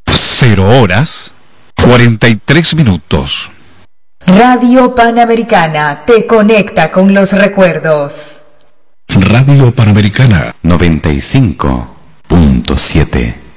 0:43. Radio Panamericana te conecta con los recuerdos. Radio Panamericana 95.7.